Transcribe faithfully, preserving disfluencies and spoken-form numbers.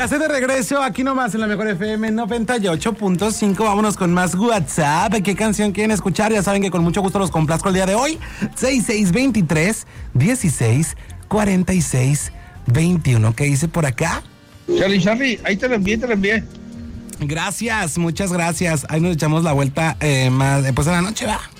Ya estoy de regreso aquí nomás en la Mejor F M noventa y ocho punto cinco. Vámonos con más WhatsApp. ¿Qué canción quieren escuchar? Ya saben que con mucho gusto los complazco el día de hoy. seis seis dos tres, dieciséis, cuarenta y seis, veintiuno. ¿Qué dice por acá? Charlie, Charlie, ahí te lo envié, te lo envié. Gracias, muchas gracias. Ahí nos echamos la vuelta eh, más, eh, pues en la noche, va.